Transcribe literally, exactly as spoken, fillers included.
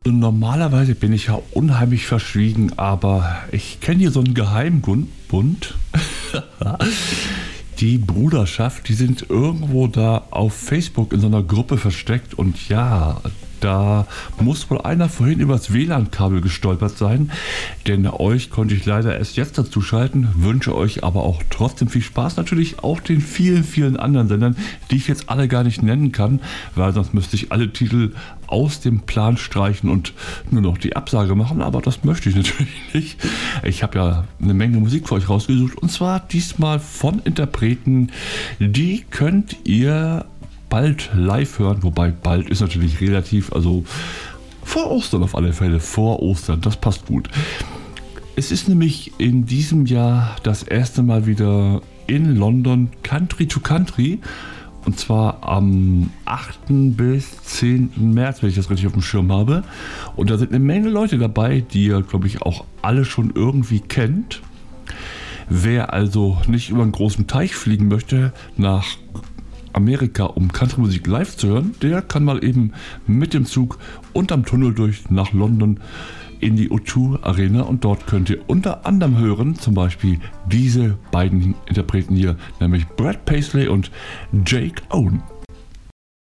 Normalerweise bin ich ja unheimlich verschwiegen, aber ich kenne hier so einen Geheimbund. Bund. Die Bruderschaft, die sind irgendwo da auf Facebook in so einer Gruppe versteckt und ja, da muss wohl einer vorhin übers W L A N-Kabel gestolpert sein, denn euch konnte ich leider erst jetzt dazu schalten, wünsche euch aber auch trotzdem viel Spaß, natürlich auch den vielen, vielen anderen Sendern, die ich jetzt alle gar nicht nennen kann, weil sonst müsste ich alle Titel aus dem Plan streichen und nur noch die Absage machen, aber das möchte ich natürlich nicht. Ich habe ja eine Menge Musik für euch rausgesucht und zwar diesmal von Interpreten, die könnt ihr bald live hören, wobei bald ist natürlich relativ, also vor Ostern auf alle Fälle, vor Ostern, das passt gut. Es ist nämlich in diesem Jahr das erste Mal wieder in London Country to Country und zwar am achten bis zehnten März, wenn ich das richtig auf dem Schirm habe. Und da sind eine Menge Leute dabei, die ihr, glaube ich, auch alle schon irgendwie kennt. Wer also nicht über einen großen Teich fliegen möchte nach Amerika, um Country-Musik live zu hören, der kann mal eben mit dem Zug unterm Tunnel durch nach London in die O zwei Arena und dort könnt ihr unter anderem hören, zum Beispiel diese beiden Interpreten hier, nämlich Brad Paisley und Jake Owen.